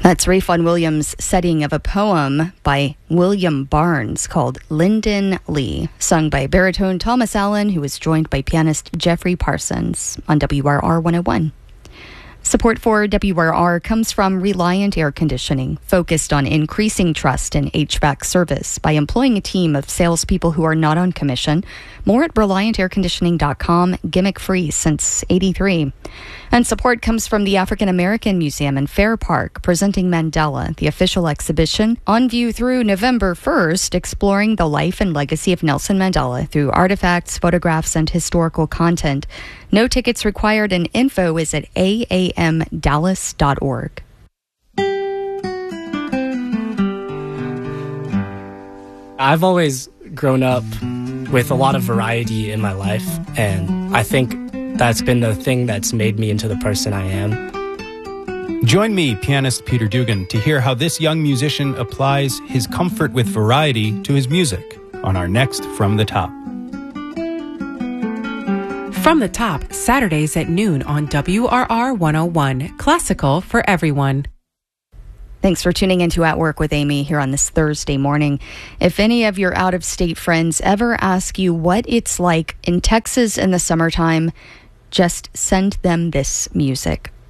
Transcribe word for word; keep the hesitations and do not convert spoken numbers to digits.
That's Rafe Vaughan Williams' setting of a poem by William Barnes called Lyndon Lee, sung by baritone Thomas Allen, who was joined by pianist Jeffrey Parsons on W R R one oh one. Support for W R R comes from Reliant Air Conditioning, focused on increasing trust in H V A C service by employing a team of salespeople who are not on commission. More at reliant air conditioning dot com, gimmick-free since eighty-three. And support comes from the African American Museum in Fair Park, presenting Mandela, the official exhibition, on view through November first, exploring the life and legacy of Nelson Mandela through artifacts, photographs, and historical content. No tickets required, and info is at a a m dallas dot org. I've always grown up with a lot of variety in my life, and I think that's been the thing that's made me into the person I am. Join me, pianist Peter Dugan, to hear how this young musician applies his comfort with variety to his music on our next From the Top. From the Top, Saturdays at noon on W R R one oh one, classical for everyone. Thanks for tuning into At Work with Amy here on this Thursday morning. If any of your out-of-state friends ever ask you what it's like in Texas in the summertime, just send them this music.